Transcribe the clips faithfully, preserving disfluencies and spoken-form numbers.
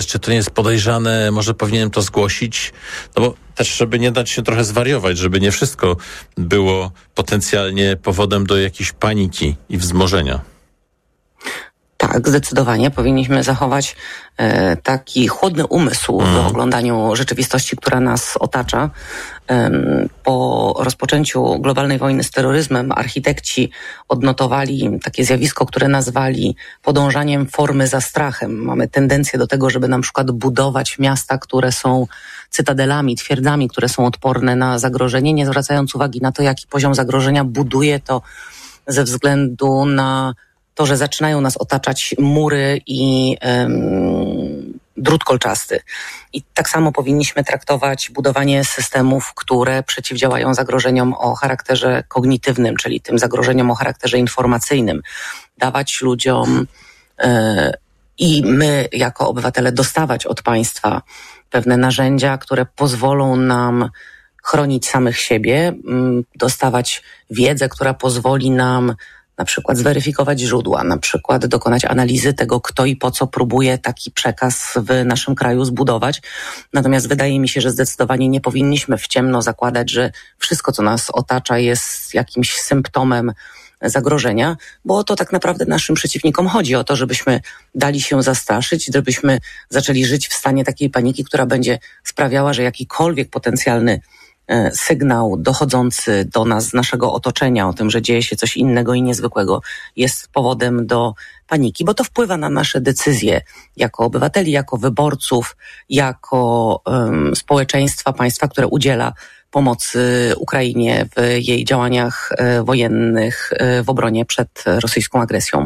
Czy to nie jest podejrzane, może powinienem to zgłosić? No bo też, żeby nie dać się trochę zwariować, żeby nie wszystko było potencjalnie powodem do jakiejś paniki i wzmożenia. Tak, zdecydowanie powinniśmy zachować e, taki chłodny umysł mm. w oglądaniu rzeczywistości, która nas otacza. E, po rozpoczęciu globalnej wojny z terroryzmem architekci odnotowali takie zjawisko, które nazwali podążaniem formy za strachem. Mamy tendencję do tego, żeby na przykład budować miasta, które są cytadelami, twierdzami, które są odporne na zagrożenie, nie zwracając uwagi na to, jaki poziom zagrożenia buduje to ze względu na to, że zaczynają nas otaczać mury i um, drut kolczasty. I tak samo powinniśmy traktować budowanie systemów, które przeciwdziałają zagrożeniom o charakterze kognitywnym, czyli tym zagrożeniom o charakterze informacyjnym. Dawać ludziom e, i my jako obywatele dostawać od państwa pewne narzędzia, które pozwolą nam chronić samych siebie, dostawać wiedzę, która pozwoli nam na przykład zweryfikować źródła, na przykład dokonać analizy tego, kto i po co próbuje taki przekaz w naszym kraju zbudować. Natomiast wydaje mi się, że zdecydowanie nie powinniśmy w ciemno zakładać, że wszystko, co nas otacza, jest jakimś symptomem zagrożenia, bo o to tak naprawdę naszym przeciwnikom chodzi, o to, żebyśmy dali się zastraszyć, żebyśmy zaczęli żyć w stanie takiej paniki, która będzie sprawiała, że jakikolwiek potencjalny sygnał dochodzący do nas z naszego otoczenia o tym, że dzieje się coś innego i niezwykłego, jest powodem do paniki, bo to wpływa na nasze decyzje jako obywateli, jako wyborców, jako um, społeczeństwa, państwa, które udziela pomocy Ukrainie w jej działaniach e, wojennych e, w obronie przed rosyjską agresją.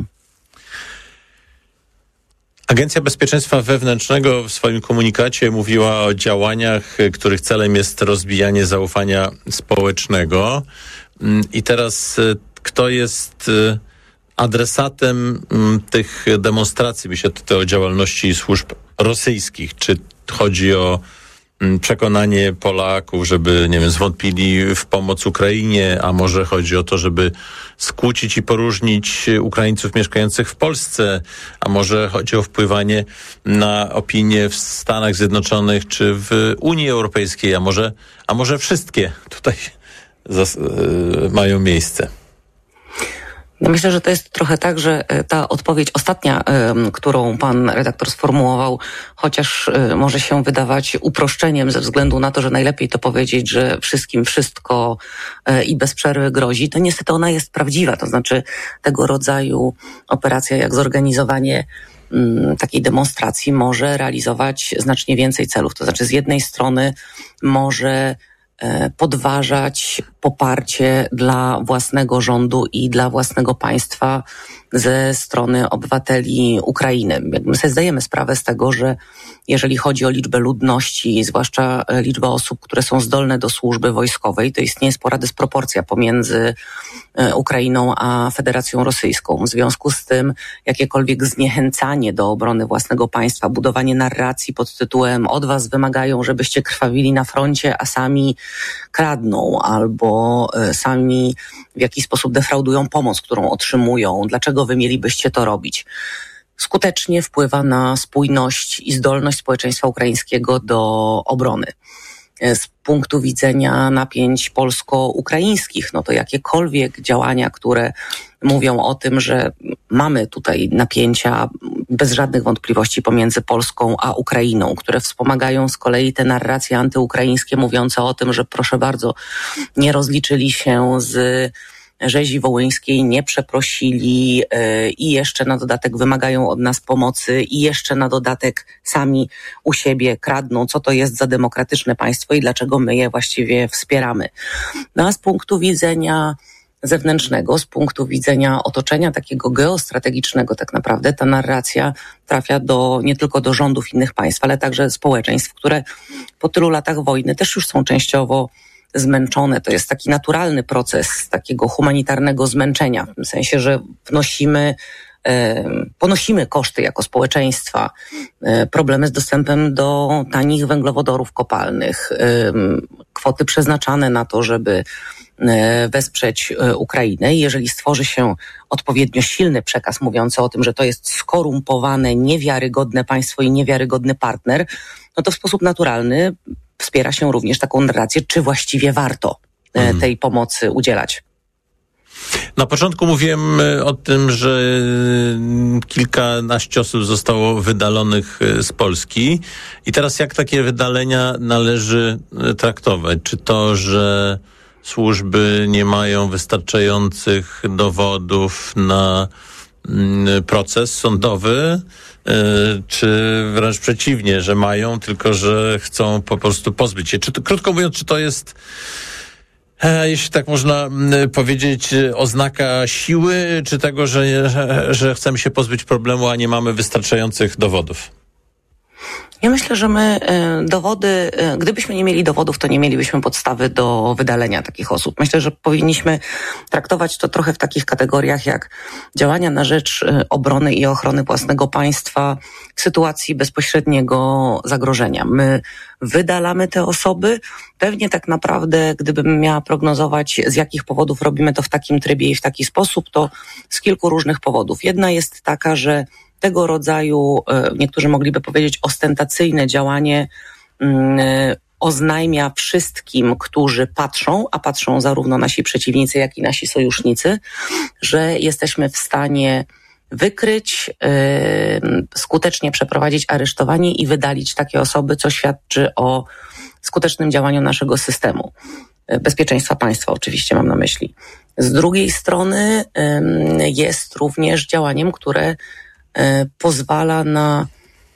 Agencja Bezpieczeństwa Wewnętrznego w swoim komunikacie mówiła o działaniach, których celem jest rozbijanie zaufania społecznego. I teraz kto jest adresatem tych demonstracji? Myślę tutaj o działalności służb rosyjskich. Czy chodzi o przekonanie Polaków, żeby, nie wiem, zwątpili w pomoc Ukrainie, a może chodzi o to, żeby skłócić i poróżnić Ukraińców mieszkających w Polsce, a może chodzi o wpływanie na opinię w Stanach Zjednoczonych czy w Unii Europejskiej, a może, a może wszystkie tutaj zas- yy, mają miejsce. No myślę, że to jest trochę tak, że ta odpowiedź ostatnia, którą pan redaktor sformułował, chociaż może się wydawać uproszczeniem ze względu na to, że najlepiej to powiedzieć, że wszystkim wszystko i bez przerwy grozi, to niestety ona jest prawdziwa. To znaczy tego rodzaju operacja jak zorganizowanie takiej demonstracji może realizować znacznie więcej celów. To znaczy z jednej strony może podważać poparcie dla własnego rządu i dla własnego państwa ze strony obywateli Ukrainy. My sobie zdajemy sprawę z tego, że jeżeli chodzi o liczbę ludności, zwłaszcza liczbę osób, które są zdolne do służby wojskowej, to istnieje spora dysproporcja pomiędzy Ukrainą a Federacją Rosyjską. W związku z tym jakiekolwiek zniechęcanie do obrony własnego państwa, budowanie narracji pod tytułem od was wymagają, żebyście krwawili na froncie, a sami kradną albo sami w jakiś sposób defraudują pomoc, którą otrzymują. Dlaczego wy mielibyście to robić? Skutecznie wpływa na spójność i zdolność społeczeństwa ukraińskiego do obrony. Z punktu widzenia napięć polsko-ukraińskich, no to jakiekolwiek działania, które mówią o tym, że mamy tutaj napięcia bez żadnych wątpliwości pomiędzy Polską a Ukrainą, które wspomagają z kolei te narracje antyukraińskie mówiące o tym, że proszę bardzo, nie rozliczyli się z rzezi wołyńskiej, nie przeprosili yy, i jeszcze na dodatek wymagają od nas pomocy i jeszcze na dodatek sami u siebie kradną, co to jest za demokratyczne państwo i dlaczego my je właściwie wspieramy. No a z punktu widzenia zewnętrznego, z punktu widzenia otoczenia takiego geostrategicznego tak naprawdę ta narracja trafia do, nie tylko do rządów innych państw, ale także społeczeństw, które po tylu latach wojny też już są częściowo zmęczone. To jest taki naturalny proces takiego humanitarnego zmęczenia, w tym sensie, że wnosimy ponosimy koszty jako społeczeństwa, problemy z dostępem do tanich węglowodorów kopalnych, kwoty przeznaczane na to, żeby wesprzeć Ukrainę. I jeżeli stworzy się odpowiednio silny przekaz mówiący o tym, że to jest skorumpowane, niewiarygodne państwo i niewiarygodny partner, no to w sposób naturalny wspiera się również taką narrację, czy właściwie warto mhm. tej pomocy udzielać. Na początku mówiłem o tym, że kilkanaście osób zostało wydalonych z Polski i teraz jak takie wydalenia należy traktować? Czy to, że służby nie mają wystarczających dowodów na proces sądowy, czy wręcz przeciwnie, że mają, tylko że chcą po prostu pozbyć się? Czy to, krótko mówiąc, czy to jest, jeśli tak można powiedzieć, oznaka siły, czy tego, że, że chcemy się pozbyć problemu, a nie mamy wystarczających dowodów? Ja myślę, że my dowody, gdybyśmy nie mieli dowodów, to nie mielibyśmy podstawy do wydalenia takich osób. Myślę, że powinniśmy traktować to trochę w takich kategoriach jak działania na rzecz obrony i ochrony własnego państwa w sytuacji bezpośredniego zagrożenia. My wydalamy te osoby. Pewnie tak naprawdę, gdybym miała prognozować, z jakich powodów robimy to w takim trybie i w taki sposób, to z kilku różnych powodów. Jedna jest taka, że tego rodzaju, niektórzy mogliby powiedzieć, ostentacyjne działanie oznajmia wszystkim, którzy patrzą, a patrzą zarówno nasi przeciwnicy, jak i nasi sojusznicy, że jesteśmy w stanie wykryć, skutecznie przeprowadzić aresztowanie i wydalić takie osoby, co świadczy o skutecznym działaniu naszego systemu. Bezpieczeństwa państwa oczywiście mam na myśli. Z drugiej strony jest również działaniem, które pozwala na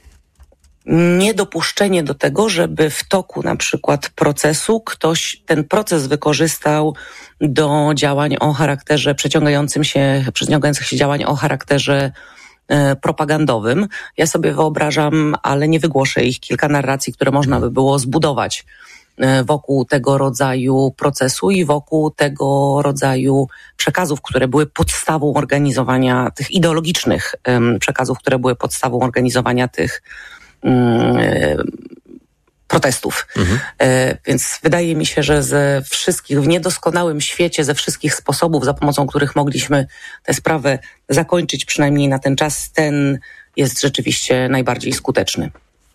niedopuszczenie do tego, żeby w toku na przykład procesu ktoś ten proces wykorzystał do działań o charakterze przeciągającym się, przeciągających się działań o charakterze propagandowym. Ja sobie wyobrażam, ale nie wygłoszę ich, kilka narracji, które można by było zbudować wokół tego rodzaju procesu i wokół tego rodzaju przekazów, które były podstawą organizowania tych ideologicznych przekazów, które były podstawą organizowania tych um, protestów. Mhm. Więc wydaje mi się, że ze wszystkich, w niedoskonałym świecie, ze wszystkich sposobów, za pomocą których mogliśmy tę sprawę zakończyć, przynajmniej na ten czas, ten jest rzeczywiście najbardziej skuteczny.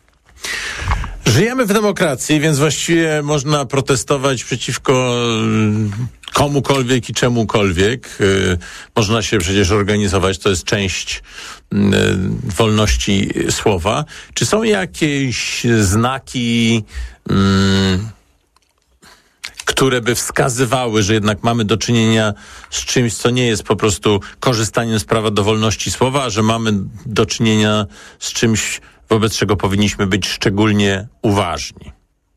Żyjemy w demokracji, więc właściwie można protestować przeciwko komukolwiek i czemukolwiek. Można się przecież organizować, to jest część wolności słowa. Czy są jakieś znaki, które by wskazywały, że jednak mamy do czynienia z czymś, co nie jest po prostu korzystaniem z prawa do wolności słowa, a że mamy do czynienia z czymś, wobec czego powinniśmy być szczególnie uważni?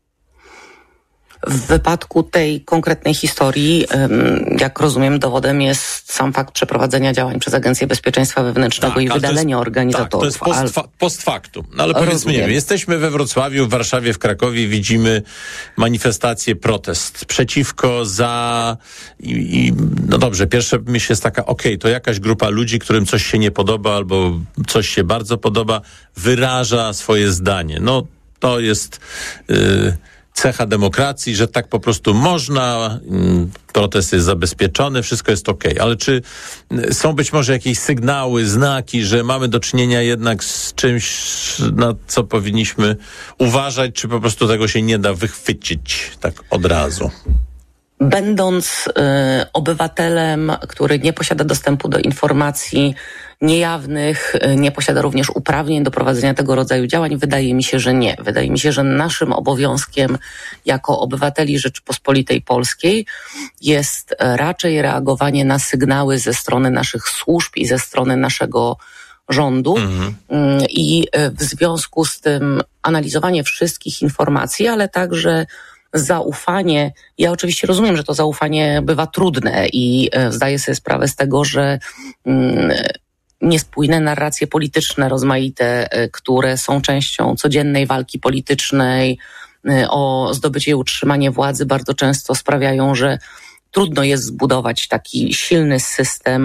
W wypadku tej konkretnej historii, jak rozumiem, dowodem jest sam fakt przeprowadzenia działań przez Agencję Bezpieczeństwa Wewnętrznego tak, i wydalenia jest, organizatorów. Tak, to jest post, fa, post factum. No ale powiedzmy, nie wiem, jesteśmy we Wrocławiu, w Warszawie, w Krakowie, widzimy manifestację, protest przeciwko, za i, i no dobrze, pierwsza myśl jest taka, okej, okay, to jakaś grupa ludzi, którym coś się nie podoba albo coś się bardzo podoba, wyraża swoje zdanie. No to jest... Yy, cecha demokracji, że tak po prostu można, protest jest zabezpieczony, wszystko jest okej. Okay. Ale czy są być może jakieś sygnały, znaki, że mamy do czynienia jednak z czymś, na co powinniśmy uważać, czy po prostu tego się nie da wychwycić tak od razu? Będąc y, obywatelem, który nie posiada dostępu do informacji niejawnych, y, nie posiada również uprawnień do prowadzenia tego rodzaju działań, wydaje mi się, że nie. Wydaje mi się, że naszym obowiązkiem jako obywateli Rzeczypospolitej Polskiej jest raczej reagowanie na sygnały ze strony naszych służb i ze strony naszego rządu mhm. y, i w związku z tym analizowanie wszystkich informacji, ale także zaufanie. Ja oczywiście rozumiem, że to zaufanie bywa trudne i zdaję sobie sprawę z tego, że mm, niespójne narracje polityczne, rozmaite, które są częścią codziennej walki politycznej o zdobycie i utrzymanie władzy, bardzo często sprawiają, że trudno jest zbudować taki silny system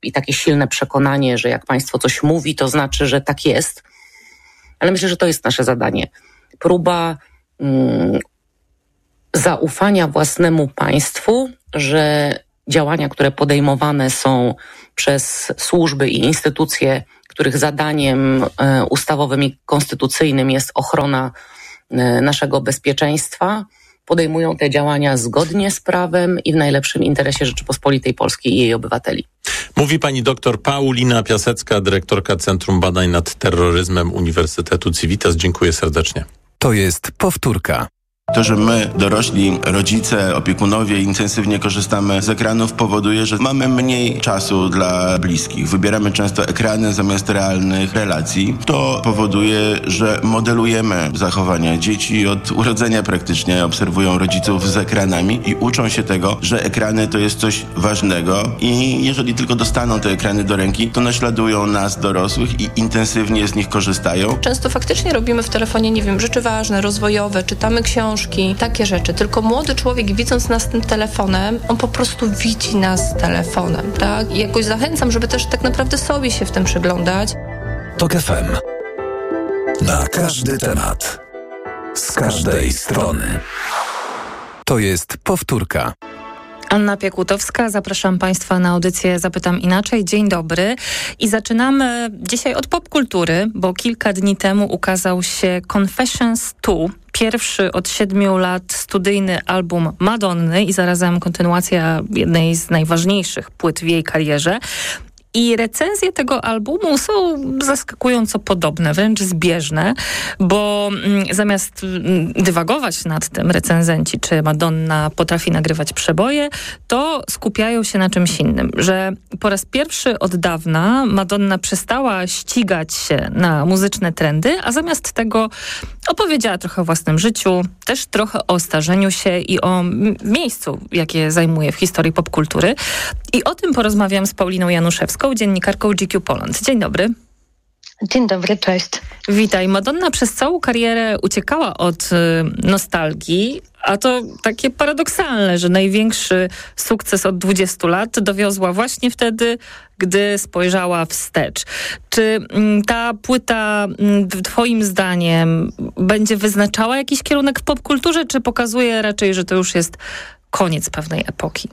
i takie silne przekonanie, że jak państwo coś mówi, to znaczy, że tak jest. Ale myślę, że to jest nasze zadanie. Próba mm, zaufania własnemu państwu, że działania, które podejmowane są przez służby i instytucje, których zadaniem e, ustawowym i konstytucyjnym jest ochrona e, naszego bezpieczeństwa, podejmują te działania zgodnie z prawem i w najlepszym interesie Rzeczypospolitej Polskiej i jej obywateli. Mówi pani doktor Paulina Piasecka, dyrektorka Centrum Badań nad Terroryzmem Uniwersytetu Civitas. Dziękuję serdecznie. To jest powtórka. To, że my, dorośli, rodzice, opiekunowie intensywnie korzystamy z ekranów, powoduje, że mamy mniej czasu dla bliskich. Wybieramy często ekrany zamiast realnych relacji. To powoduje, że modelujemy zachowania. Dzieci od urodzenia praktycznie obserwują rodziców z ekranami i uczą się tego, że ekrany to jest coś ważnego i jeżeli tylko dostaną te ekrany do ręki, to naśladują nas, dorosłych, i intensywnie z nich korzystają. Często faktycznie robimy w telefonie, nie wiem, rzeczy ważne, rozwojowe, czytamy książki, takie rzeczy. Tylko młody człowiek, widząc nas tym telefonem, on po prostu widzi nas telefonem, tak? I jakoś zachęcam, żeby też tak naprawdę sobie się w tym przyglądać. Tok F M. Na każdy temat. Z każdej strony. To jest powtórka. Anna Piekutowska, zapraszam Państwa na audycję Zapytam Inaczej. Dzień dobry. I zaczynamy dzisiaj od popkultury, bo kilka dni temu ukazał się Confessions dwa, pierwszy od siedmiu lat studyjny album Madonny i zarazem kontynuacja jednej z najważniejszych płyt w jej karierze. I recenzje tego albumu są zaskakująco podobne, wręcz zbieżne, bo mm, zamiast mm, dywagować nad tym recenzenci, czy Madonna potrafi nagrywać przeboje, to skupiają się na czymś innym, że po raz pierwszy od dawna Madonna przestała ścigać się na muzyczne trendy, a zamiast tego opowiedziała trochę o własnym życiu, też trochę o starzeniu się i o m- miejscu, jakie zajmuje w historii popkultury. I o tym porozmawiam z Pauliną Januszewską, dziennikarką G Q Poland. Dzień dobry. Dzień dobry, cześć. Witaj. Madonna przez całą karierę uciekała od y, nostalgii, a to takie paradoksalne, że największy sukces od dwudziestu lat dowiozła właśnie wtedy, gdy spojrzała wstecz. Czy y, ta płyta y, twoim zdaniem będzie wyznaczała jakiś kierunek w popkulturze, czy pokazuje raczej, że to już jest koniec pewnej epoki?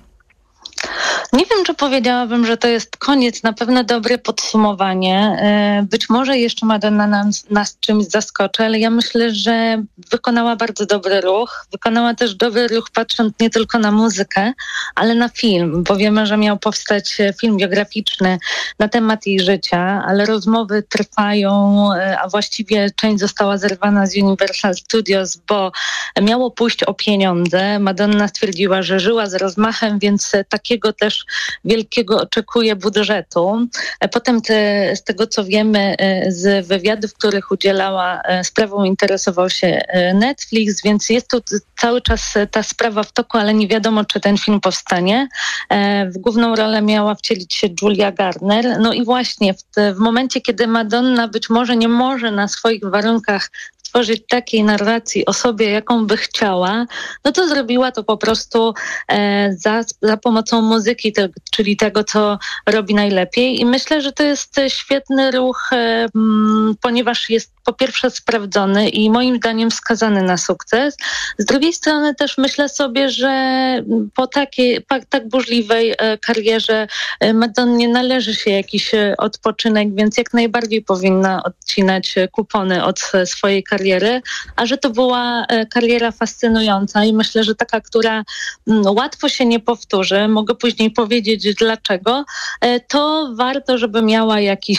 Nie wiem, czy powiedziałabym, że to jest koniec, na pewno dobre podsumowanie. Być może jeszcze Madonna nas, nas czymś zaskoczy, ale ja myślę, że wykonała bardzo dobry ruch. Wykonała też dobry ruch, patrząc nie tylko na muzykę, ale na film, bo wiemy, że miał powstać film biograficzny na temat jej życia, ale rozmowy trwają, a właściwie część została zerwana z Universal Studios, bo miało pójść o pieniądze. Madonna stwierdziła, że żyła z rozmachem, więc takie też wielkiego oczekuje budżetu. Potem te, z tego, co wiemy z wywiadów, których udzielała, sprawą interesował się Netflix, więc jest tu cały czas ta sprawa w toku, ale nie wiadomo, czy ten film powstanie. W główną rolę miała wcielić się Julia Garner. No i właśnie w, w momencie, kiedy Madonna być może nie może na swoich warunkach tworzyć takiej narracji o sobie, jaką by chciała, no to zrobiła to po prostu e, za, za pomocą muzyki, te, czyli tego, co robi najlepiej. I myślę, że to jest świetny ruch, e, m, ponieważ jest po pierwsze sprawdzony i moim zdaniem skazany na sukces. Z drugiej strony też myślę sobie, że po takiej, po tak burzliwej e, karierze e, Madonnie należy się jakiś e, odpoczynek, więc jak najbardziej powinna odcinać kupony od e, swojej kariery. Kariery, a że to była kariera fascynująca i myślę, że taka, która łatwo się nie powtórzy, mogę później powiedzieć dlaczego, to warto, żeby miała jakiś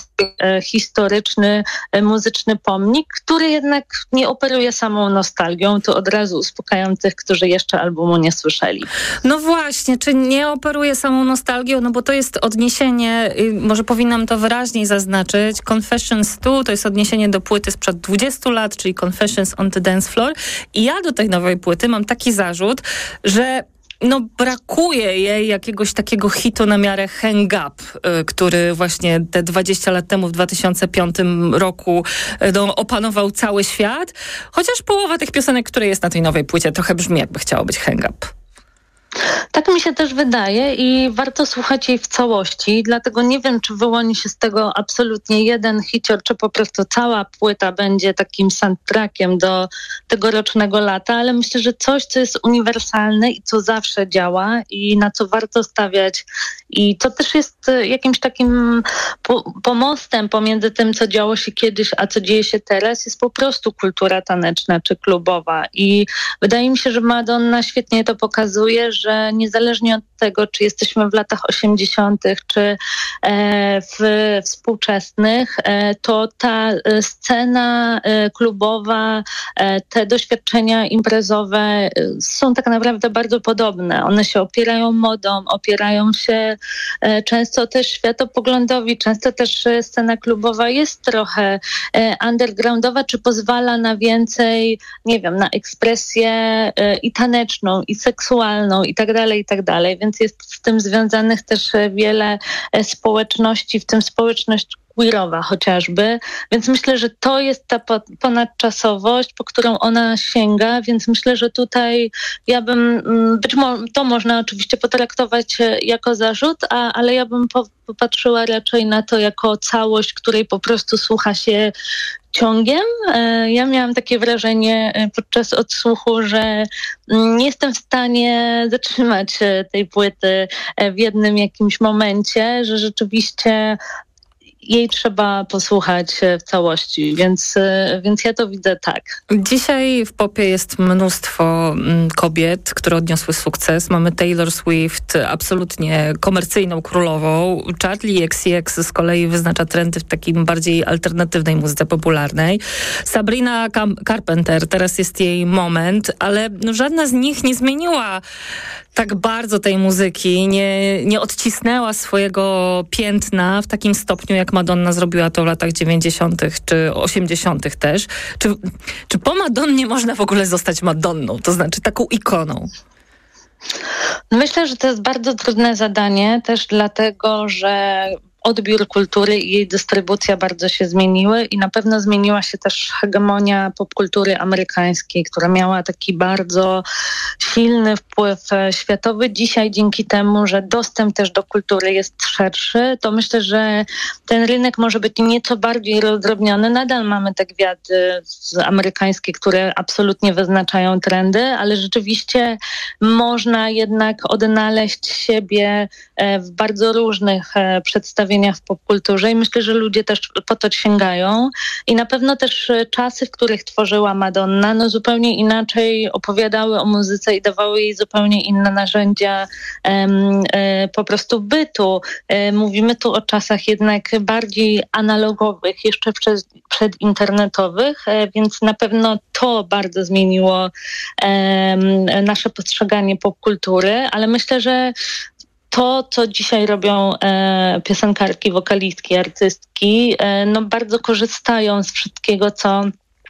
historyczny, muzyczny pomnik, który jednak nie operuje samą nostalgią. Tu od razu uspokajam tych, którzy jeszcze albumu nie słyszeli. No właśnie, czy nie operuje samą nostalgią? No bo to jest odniesienie, może powinnam to wyraźniej zaznaczyć, Confessions dwa to jest odniesienie do płyty sprzed dwudziestu lat, czyli Confessions on the Dance Floor. I ja do tej nowej płyty mam taki zarzut, że no brakuje jej jakiegoś takiego hitu na miarę Hang Up, y, który właśnie te dwadzieścia lat temu w dwa tysiące piątym roku y, no, opanował cały świat. Chociaż połowa tych piosenek, które jest na tej nowej płycie, trochę brzmi, jakby chciało być Hang Up. Tak mi się też wydaje i warto słuchać jej w całości, dlatego nie wiem, czy wyłoni się z tego absolutnie jeden hicior, czy po prostu cała płyta będzie takim soundtrackiem do tegorocznego lata, ale myślę, że coś, co jest uniwersalne i co zawsze działa i na co warto stawiać i to też jest jakimś takim po- pomostem pomiędzy tym, co działo się kiedyś, a co dzieje się teraz, jest po prostu kultura taneczna czy klubowa i wydaje mi się, że Madonna świetnie to pokazuje, że niezależnie od tego, czy jesteśmy w latach osiemdziesiątych, czy e, w współczesnych, e, to ta e, scena e, klubowa, e, te doświadczenia imprezowe e, są tak naprawdę bardzo podobne. One się opierają modą, opierają się e, często też światopoglądowi, często też e, scena klubowa jest trochę e, undergroundowa, czy pozwala na więcej, nie wiem, na ekspresję e, i taneczną, i seksualną, i tak dalej, i tak dalej. Więc jest z tym związanych też wiele społeczności, w tym społeczność queerowa chociażby, więc myślę, że to jest ta ponadczasowość, po którą ona sięga, więc myślę, że tutaj ja bym, być może to można oczywiście potraktować jako zarzut, a, ale ja bym popatrzyła raczej na to jako całość, której po prostu słucha się ciągiem. Ja miałam takie wrażenie podczas odsłuchu, że nie jestem w stanie zatrzymać tej płyty w jednym jakimś momencie, że rzeczywiście jej trzeba posłuchać w całości, więc, więc ja to widzę tak. Dzisiaj w popie jest mnóstwo kobiet, które odniosły sukces. Mamy Taylor Swift, absolutnie komercyjną królową. Charli X C X z kolei wyznacza trendy w takim bardziej alternatywnej muzyce popularnej. Sabrina Carpenter, teraz jest jej moment, ale no żadna z nich nie zmieniła tak bardzo tej muzyki, nie, nie odcisnęła swojego piętna w takim stopniu, jak Madonna zrobiła to w latach dziewięćdziesiątych czy osiemdziesiątych też. Czy, czy po Madonnie można w ogóle zostać Madonną? To znaczy taką ikoną? Myślę, że to jest bardzo trudne zadanie, też dlatego, że odbiór kultury i jej dystrybucja bardzo się zmieniły i na pewno zmieniła się też hegemonia popkultury amerykańskiej, która miała taki bardzo silny wpływ światowy. Dzisiaj dzięki temu, że dostęp też do kultury jest szerszy, to myślę, że ten rynek może być nieco bardziej rozdrobniony. Nadal mamy te gwiazdy amerykańskie, które absolutnie wyznaczają trendy, ale rzeczywiście można jednak odnaleźć siebie w bardzo różnych przedstawieniach w popkulturze i myślę, że ludzie też po to sięgają i na pewno też czasy, w których tworzyła Madonna, no zupełnie inaczej opowiadały o muzyce i dawały jej zupełnie inne narzędzia um, e, po prostu bytu. E, mówimy tu o czasach jednak bardziej analogowych, jeszcze przed, przedinternetowych, e, więc na pewno to bardzo zmieniło e, nasze postrzeganie popkultury, ale myślę, że to, co dzisiaj robią e, piosenkarki, wokalistki, artystki, e, no bardzo korzystają z wszystkiego, co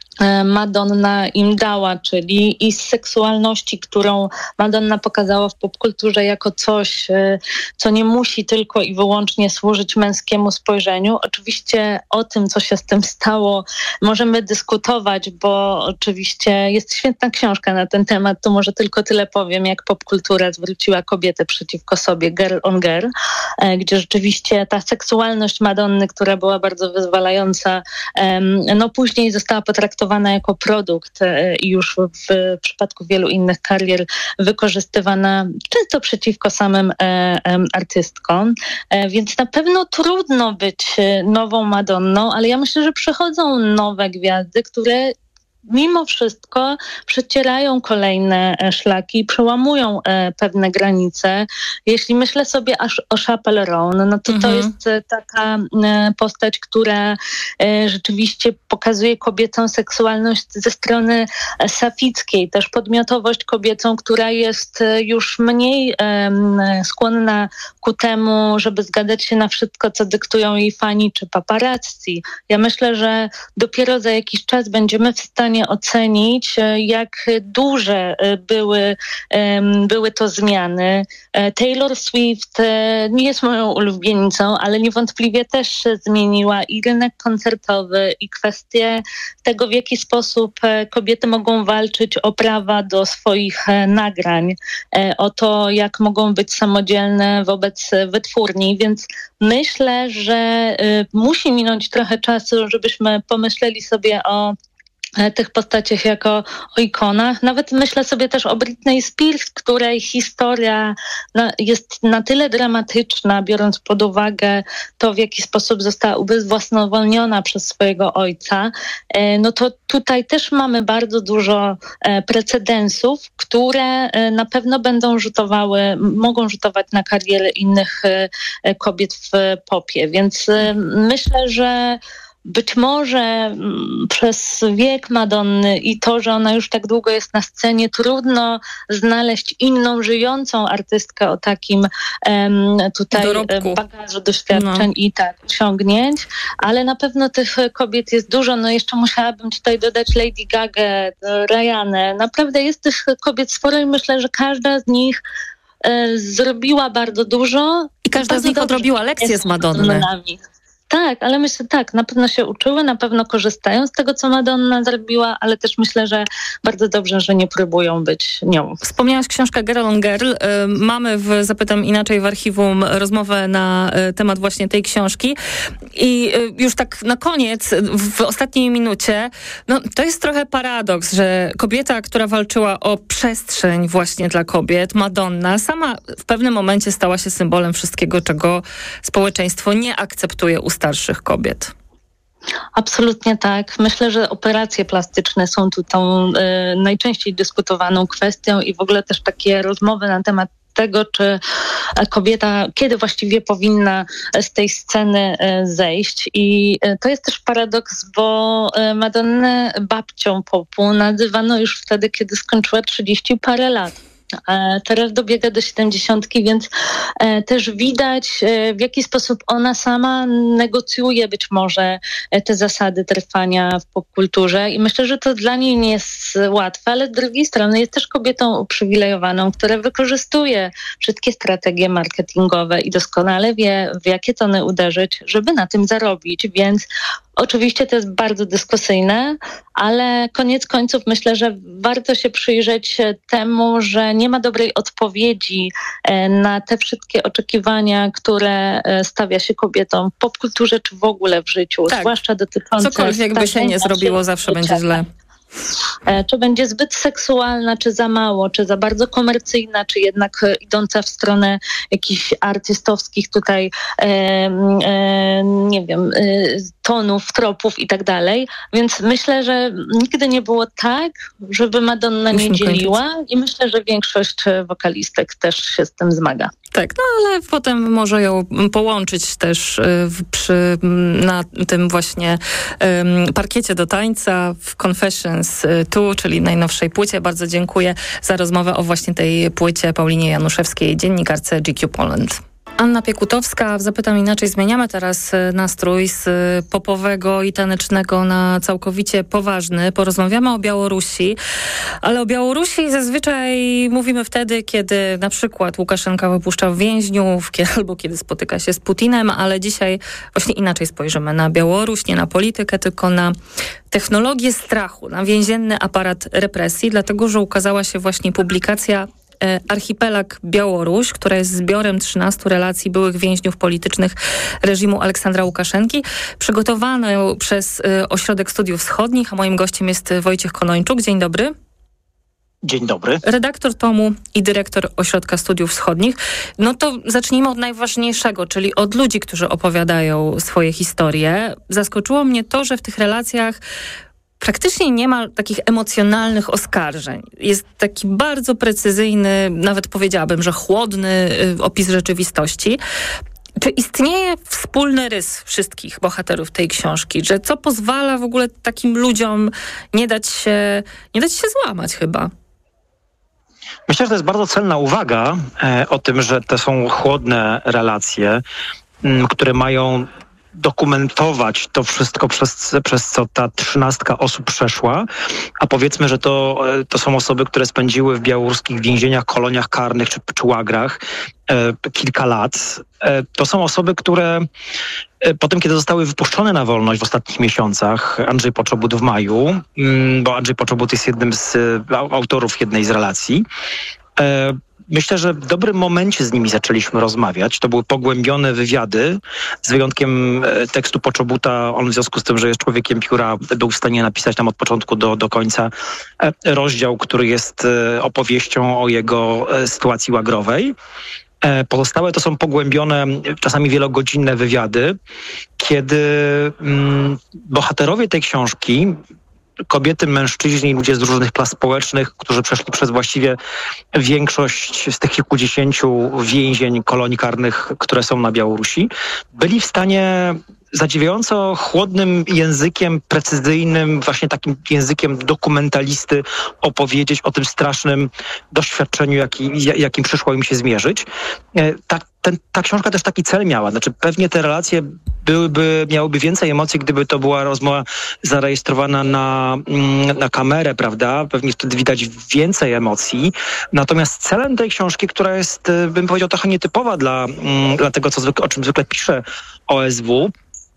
Madonna im dała, czyli i z seksualności, którą Madonna pokazała w popkulturze jako coś, co nie musi tylko i wyłącznie służyć męskiemu spojrzeniu. Oczywiście o tym, co się z tym stało, możemy dyskutować, bo oczywiście jest świetna książka na ten temat, to może tylko tyle powiem, jak popkultura zwróciła kobietę przeciwko sobie, Girl on Girl, gdzie rzeczywiście ta seksualność Madonny, która była bardzo wyzwalająca, no później została potraktowana jako produkt i już w, w przypadku wielu innych karier wykorzystywana często przeciwko samym e, e, artystkom. E, więc na pewno trudno być nową Madonną, ale ja myślę, że przychodzą nowe gwiazdy, które mimo wszystko przecierają kolejne szlaki, przełamują e, pewne granice. Jeśli myślę sobie aż o Chappelle Roan, no to mhm. to jest taka e, postać, która e, rzeczywiście pokazuje kobiecą seksualność ze strony safickiej, też podmiotowość kobiecą, która jest już mniej e, skłonna ku temu, żeby zgadzać się na wszystko, co dyktują jej fani czy paparazzi. Ja myślę, że dopiero za jakiś czas będziemy w stanie stanie ocenić, jak duże były, były to zmiany. Taylor Swift nie jest moją ulubienicą, ale niewątpliwie też się zmieniła i rynek koncertowy, i kwestie tego, w jaki sposób kobiety mogą walczyć o prawa do swoich nagrań, o to, jak mogą być samodzielne wobec wytwórni, więc myślę, że musi minąć trochę czasu, żebyśmy pomyśleli sobie o tych postaciach jako o ikonach. Nawet myślę sobie też o Britney Spears, której historia na, jest na tyle dramatyczna, biorąc pod uwagę to, w jaki sposób została ubezwłasnowolniona przez swojego ojca. E, no to tutaj też mamy bardzo dużo e, precedensów, które e, na pewno będą rzutowały, mogą rzutować na karierę innych e, kobiet w popie. Więc e, myślę, że być może m, przez wiek Madonny i to, że ona już tak długo jest na scenie, trudno znaleźć inną żyjącą artystkę o takim em, tutaj dorobku, bagażu doświadczeń no. i tak osiągnięć, ale na pewno tych kobiet jest dużo. No jeszcze musiałabym tutaj dodać Lady Gagę, Rihanę. Naprawdę jest tych kobiet sporo i myślę, że każda z nich e, zrobiła bardzo dużo. I każda bardzo z nich odrobiła lekcję z Madonny. Tak, ale myślę tak, na pewno się uczyły, na pewno korzystają z tego, co Madonna zrobiła, ale też myślę, że bardzo dobrze, że nie próbują być nią. Wspomniałaś książkę Girl on Girl. Mamy w Zapytam Inaczej w archiwum rozmowę na temat właśnie tej książki. I już tak na koniec, w ostatniej minucie, no to jest trochę paradoks, że kobieta, która walczyła o przestrzeń właśnie dla kobiet, Madonna, sama w pewnym momencie stała się symbolem wszystkiego, czego społeczeństwo nie akceptuje u starszych kobiet. Absolutnie tak. Myślę, że operacje plastyczne są tu tą y, najczęściej dyskutowaną kwestią i w ogóle też takie rozmowy na temat tego, czy kobieta kiedy właściwie powinna z tej sceny zejść. I to jest też paradoks, bo Madonnę babcią popu nazywano już wtedy, kiedy skończyła trzydzieści parę lat. Teraz dobiega do siedemdziesiątki, więc też widać, w jaki sposób ona sama negocjuje być może te zasady trwania w popkulturze i myślę, że to dla niej nie jest łatwe, ale z drugiej strony jest też kobietą uprzywilejowaną, która wykorzystuje wszystkie strategie marketingowe i doskonale wie, w jakie tony uderzyć, żeby na tym zarobić, więc oczywiście to jest bardzo dyskusyjne, ale koniec końców myślę, że warto się przyjrzeć temu, że nie ma dobrej odpowiedzi na te wszystkie oczekiwania, które stawia się kobietom w popkulturze czy w ogóle w życiu, tak. Zwłaszcza dotyczące... Cokolwiek by się nie zrobiło, zawsze będzie źle. Czy będzie zbyt seksualna, czy za mało, czy za bardzo komercyjna, czy jednak idąca w stronę jakichś artystowskich tutaj, e, e, nie wiem, e, tonów, tropów i tak dalej. Więc myślę, że nigdy nie było tak, żeby Madonna nie dzieliła i myślę, że większość wokalistek też się z tym zmaga. Tak, no ale potem może ją połączyć też w, przy, na tym właśnie um, parkiecie do tańca w Confessions dwa, czyli najnowszej płycie. Bardzo dziękuję za rozmowę o właśnie tej płycie Paulinie Januszewskiej, dziennikarce G Q Poland. Anna Piekutowska, w Zapytam Inaczej zmieniamy teraz nastrój z popowego i tanecznego na całkowicie poważny. Porozmawiamy o Białorusi, ale o Białorusi zazwyczaj mówimy wtedy, kiedy na przykład Łukaszenka wypuszcza więźniów, albo kiedy spotyka się z Putinem, ale dzisiaj właśnie inaczej spojrzymy na Białoruś, nie na politykę, tylko na technologię strachu, na więzienny aparat represji, dlatego że ukazała się właśnie publikacja Archipelag Białoruś, która jest zbiorem trzynastu relacji byłych więźniów politycznych reżimu Aleksandra Łukaszenki, przygotowaną przez Ośrodek Studiów Wschodnich, a moim gościem jest Wojciech Konończuk. Dzień dobry. Dzień dobry. Redaktor tomu i dyrektor Ośrodka Studiów Wschodnich. No to zacznijmy od najważniejszego, czyli od ludzi, którzy opowiadają swoje historie. Zaskoczyło mnie to, że w tych relacjach praktycznie nie ma takich emocjonalnych oskarżeń. Jest taki bardzo precyzyjny, nawet powiedziałabym, że chłodny opis rzeczywistości. Czy istnieje wspólny rys wszystkich bohaterów tej książki? Że co pozwala w ogóle takim ludziom nie dać się, nie dać się złamać chyba? Myślę, że to jest bardzo celna uwaga e, o tym, że to są chłodne relacje, m, które mają dokumentować to wszystko, przez, przez co ta trzynastka osób przeszła, a powiedzmy, że to, to są osoby, które spędziły w białoruskich więzieniach, koloniach karnych czy, czy łagrach e, kilka lat. E, to są osoby, które e, potem, kiedy zostały wypuszczone na wolność w ostatnich miesiącach, Andrzej Poczobut w maju, m, bo Andrzej Poczobut jest jednym z e, autorów jednej z relacji, e, myślę, że w dobrym momencie z nimi zaczęliśmy rozmawiać. To były pogłębione wywiady, z wyjątkiem tekstu Poczobuta. On w związku z tym, że jest człowiekiem pióra, był w stanie napisać tam od początku do, do końca rozdział, który jest opowieścią o jego sytuacji łagrowej. Pozostałe to są pogłębione, czasami wielogodzinne wywiady, kiedy mm, bohaterowie tej książki, kobiety, mężczyźni, ludzie z różnych klas społecznych, którzy przeszli przez właściwie większość z tych kilkudziesięciu więzień, kolonii karnych, które są na Białorusi, byli w stanie zadziwiająco chłodnym językiem, precyzyjnym, właśnie takim językiem dokumentalisty opowiedzieć o tym strasznym doświadczeniu, jaki, jakim przyszło im się zmierzyć. Ta, ten, ta książka też taki cel miała. Znaczy pewnie te relacje byłyby, miałyby więcej emocji, gdyby to była rozmowa zarejestrowana na, na kamerę, prawda? Pewnie wtedy widać więcej emocji. Natomiast celem tej książki, która jest, bym powiedział, trochę nietypowa dla, dla tego, co zwykle, o czym zwykle pisze O S W,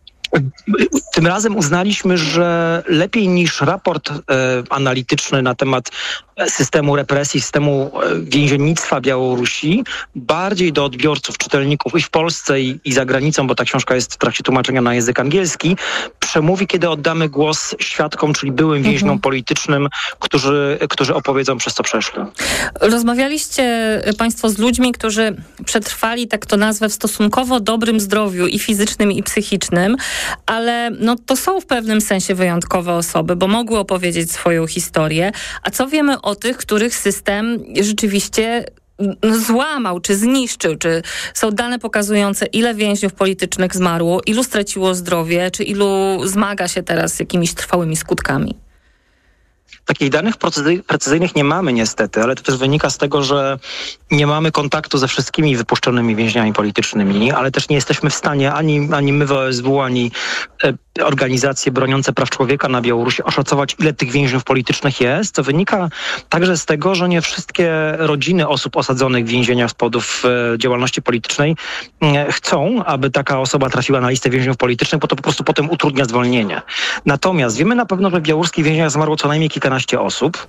tym razem uznaliśmy, że lepiej niż raport e, analityczny na temat systemu represji, systemu więziennictwa Białorusi, bardziej do odbiorców, czytelników i w Polsce, i, i za granicą, bo ta książka jest w trakcie tłumaczenia na język angielski, przemówi, kiedy oddamy głos świadkom, czyli byłym więźniom mhm. politycznym, którzy, którzy opowiedzą, przez co przeszli. Rozmawialiście państwo z ludźmi, którzy przetrwali, tak to nazwę, w stosunkowo dobrym zdrowiu i fizycznym, i psychicznym, ale no, to są w pewnym sensie wyjątkowe osoby, bo mogły opowiedzieć swoją historię. A co wiemy o tych, których system rzeczywiście złamał, czy zniszczył, czy są dane pokazujące, ile więźniów politycznych zmarło, ilu straciło zdrowie, czy ilu zmaga się teraz z jakimiś trwałymi skutkami? Takich danych precyzyjnych nie mamy niestety, ale to też wynika z tego, że nie mamy kontaktu ze wszystkimi wypuszczonymi więźniami politycznymi, ale też nie jesteśmy w stanie, ani, ani my w O S W, ani e, organizacje broniące praw człowieka na Białorusi oszacować, ile tych więźniów politycznych jest, co wynika także z tego, że nie wszystkie rodziny osób osadzonych w więzieniach z powodów e, działalności politycznej e, chcą, aby taka osoba trafiła na listę więźniów politycznych, bo to po prostu potem utrudnia zwolnienie. Natomiast wiemy na pewno, że w białoruskich więzieniach zmarło co najmniej kilkanaście osób.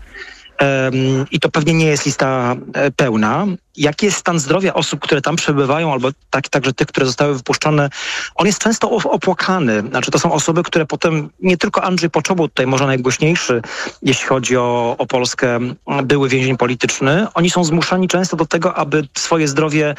Um, I to pewnie nie jest lista e, pełna. Jaki jest stan zdrowia osób, które tam przebywają, albo tak, także tych, które zostały wypuszczone, on jest często opłakany. Znaczy, to są osoby, które potem, nie tylko Andrzej Poczobut, tutaj może najgłośniejszy, jeśli chodzi o, o Polskę, były więzień polityczny. Oni są zmuszani często do tego, aby swoje zdrowie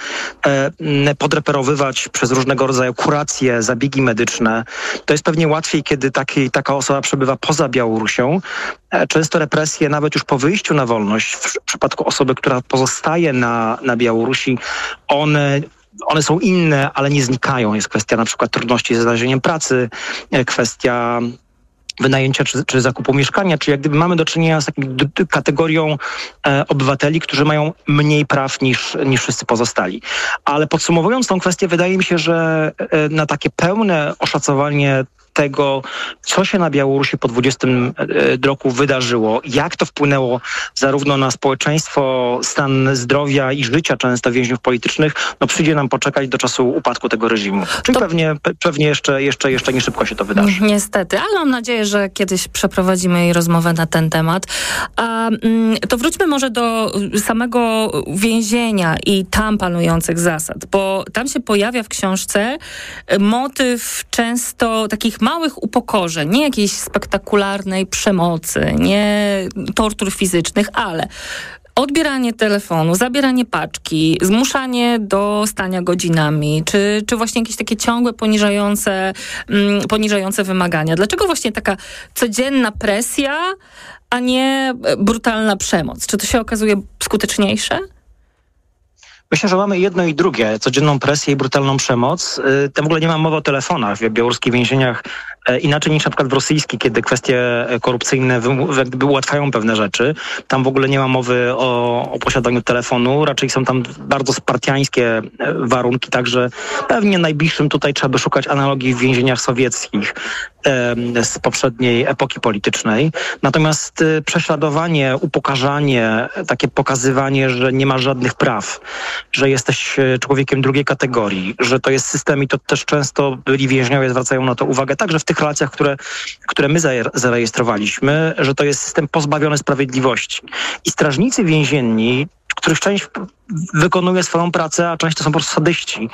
e, podreperowywać przez różnego rodzaju kuracje, zabiegi medyczne. To jest pewnie łatwiej, kiedy taki, taka osoba przebywa poza Białorusią. E, często represje, nawet już po wyjściu na wolność, w przypadku osoby, która pozostaje na na Białorusi, one, one są inne, ale nie znikają. Jest kwestia na przykład trudności ze znalezieniem pracy, kwestia wynajęcia czy, czy zakupu mieszkania, czy jak gdyby mamy do czynienia z taką d- d- kategorią e, obywateli, którzy mają mniej praw niż, niż wszyscy pozostali. Ale podsumowując tą kwestię, wydaje mi się, że e, na takie pełne oszacowanie tego, co się na Białorusi po dwudziestym roku wydarzyło, jak to wpłynęło zarówno na społeczeństwo, stan zdrowia i życia często więźniów politycznych, no przyjdzie nam poczekać do czasu upadku tego reżimu. Czyli to... pewnie, pe, pewnie jeszcze, jeszcze, jeszcze nie szybko się to wydarzy. Niestety, ale mam nadzieję, że kiedyś przeprowadzimy rozmowę na ten temat. A, to wróćmy może do samego więzienia i tam panujących zasad, bo tam się pojawia w książce motyw często takich małych upokorzeń, nie jakiejś spektakularnej przemocy, nie tortur fizycznych, ale odbieranie telefonu, zabieranie paczki, zmuszanie do stania godzinami, czy, czy właśnie jakieś takie ciągłe poniżające, mm, poniżające wymagania. Dlaczego właśnie taka codzienna presja, a nie brutalna przemoc? Czy to się okazuje skuteczniejsze? Myślę, że mamy jedno i drugie, codzienną presję i brutalną przemoc. Tam w ogóle nie ma mowy o telefonach w białoruskich więzieniach, inaczej niż na przykład w rosyjskich, kiedy kwestie korupcyjne ułatwiają pewne rzeczy. Tam w ogóle nie ma mowy o, o posiadaniu telefonu, raczej są tam bardzo spartiańskie warunki, także pewnie najbliższym tutaj trzeba by szukać analogii w więzieniach sowieckich z poprzedniej epoki politycznej. Natomiast prześladowanie, upokarzanie, takie pokazywanie, że nie masz żadnych praw, że jesteś człowiekiem drugiej kategorii, że to jest system i to też często byli więźniowie zwracają na to uwagę, także w tych relacjach, które, które my zarejestrowaliśmy, że to jest system pozbawiony sprawiedliwości. I strażnicy więzienni, których część wykonuje swoją pracę, a część to są po prostu sadyści.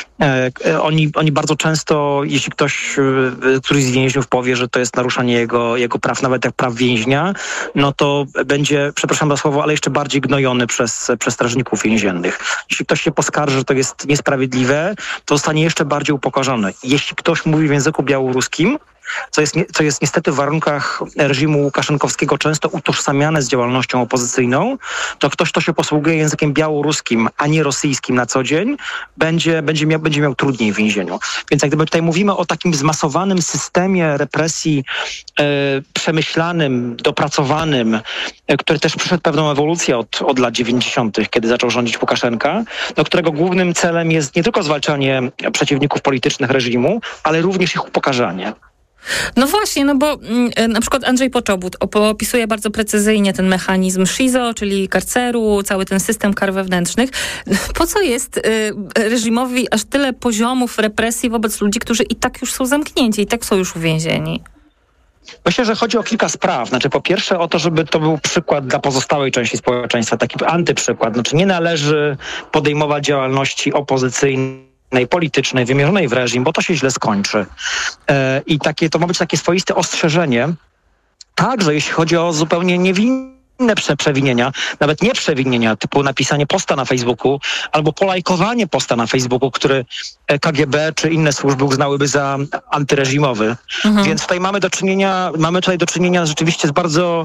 E, oni, oni bardzo często, jeśli ktoś, któryś z więźniów powie, że to jest naruszanie jego, jego praw, nawet jak praw więźnia, no to będzie, przepraszam za słowo, ale jeszcze bardziej gnojony przez, przez strażników więziennych. Jeśli ktoś się poskarży, że to jest niesprawiedliwe, to zostanie jeszcze bardziej upokorzony. Jeśli ktoś mówi w języku białoruskim, co jest, co jest niestety w warunkach reżimu łukaszenkowskiego często utożsamiane z działalnością opozycyjną, to ktoś, kto się posługuje językiem białoruskim, a nie rosyjskim na co dzień, będzie, będzie, miał, będzie miał trudniej w więzieniu. Więc jak gdyby tutaj mówimy o takim zmasowanym systemie represji e, przemyślanym, dopracowanym, e, który też przyszedł pewną ewolucję od, od lat dziewięćdziesiątych, kiedy zaczął rządzić Łukaszenka, do którego głównym celem jest nie tylko zwalczanie przeciwników politycznych reżimu, ale również ich upokarzanie. No właśnie, no bo y, na przykład Andrzej Poczobut opisuje bardzo precyzyjnie ten mechanizm SIZO, czyli karceru, cały ten system kar wewnętrznych. Po co jest y, reżimowi aż tyle poziomów represji wobec ludzi, którzy i tak już są zamknięci, i tak są już uwięzieni? Myślę, że chodzi o kilka spraw. Znaczy, po pierwsze o to, żeby to był przykład dla pozostałej części społeczeństwa, taki antyprzykład. Znaczy, nie należy podejmować działalności opozycyjnej, politycznej, wymierzonej w reżim, bo to się źle skończy. E, I takie, to ma być takie swoiste ostrzeżenie, także jeśli chodzi o zupełnie niewinne prze, przewinienia, nawet nie przewinienia, typu napisanie posta na Facebooku albo polajkowanie posta na Facebooku, który K G B czy inne służby uznałyby za antyreżimowy. Mhm. Więc tutaj mamy do czynienia, mamy tutaj do czynienia rzeczywiście z bardzo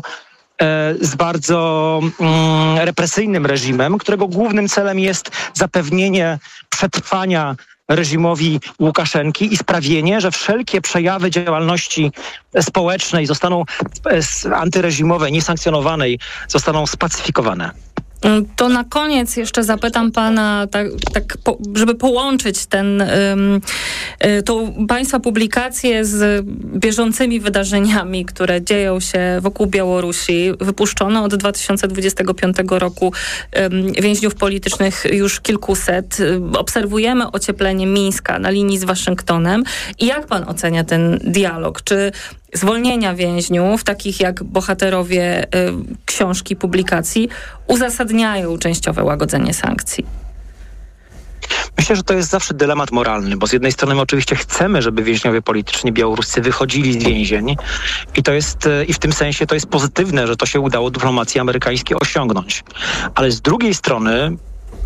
z bardzo mm, represyjnym reżimem, którego głównym celem jest zapewnienie przetrwania reżimowi Łukaszenki i sprawienie, że wszelkie przejawy działalności społecznej zostaną antyreżimowej, niesankcjonowanej, zostaną spacyfikowane. To na koniec jeszcze zapytam pana, tak, tak po, żeby połączyć ten, ym, y, tą państwa publikację z bieżącymi wydarzeniami, które dzieją się wokół Białorusi. Wypuszczono od dwa tysiące dwudziestego piątego roku ym, więźniów politycznych już kilkuset. Obserwujemy ocieplenie Mińska na linii z Waszyngtonem. I jak pan ocenia ten dialog? Czy zwolnienia więźniów, takich jak bohaterowie y, książki, publikacji, uzasadniają częściowe łagodzenie sankcji? Myślę, że to jest zawsze dylemat moralny, bo z jednej strony my oczywiście chcemy, żeby więźniowie polityczni białoruscy wychodzili z więzień i to jest, i w tym sensie to jest pozytywne, że to się udało dyplomacji amerykańskiej osiągnąć. Ale z drugiej strony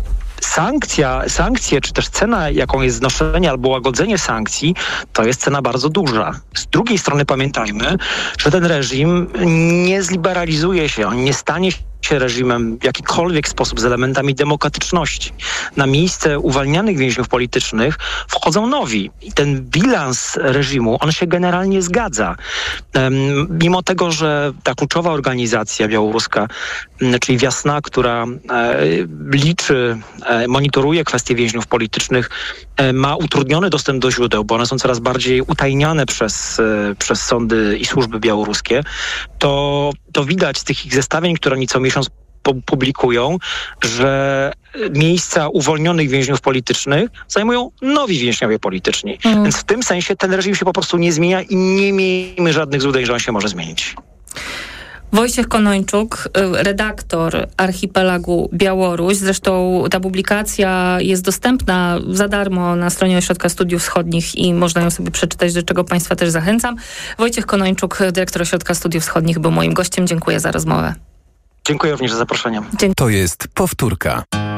Sankcja, sankcje, czy też cena, jaką jest znoszenie albo łagodzenie sankcji, to jest cena bardzo duża. Z drugiej strony pamiętajmy, że ten reżim nie zliberalizuje się, on nie stanie się reżimem w jakikolwiek sposób z elementami demokratyczności. Na miejsce uwalnianych więźniów politycznych wchodzą nowi. I ten bilans reżimu, on się generalnie zgadza. Um, mimo tego, że ta kluczowa organizacja białoruska, czyli Wiasna, która e, liczy, e, monitoruje kwestie więźniów politycznych, e, ma utrudniony dostęp do źródeł, bo one są coraz bardziej utajniane przez, e, przez sądy i służby białoruskie, to, to widać z tych ich zestawień, które oni co miesiąc publikują, że miejsca uwolnionych więźniów politycznych zajmują nowi więźniowie polityczni. Mm. Więc w tym sensie ten reżim się po prostu nie zmienia i nie miejmy żadnych złudzeń, że on się może zmienić. Wojciech Konończuk, redaktor Archipelagu Białoruś. Zresztą ta publikacja jest dostępna za darmo na stronie Ośrodka Studiów Wschodnich i można ją sobie przeczytać, do czego Państwa też zachęcam. Wojciech Konończuk, dyrektor Ośrodka Studiów Wschodnich, był moim gościem. Dziękuję za rozmowę. Dziękuję również za zaproszenie. To jest powtórka.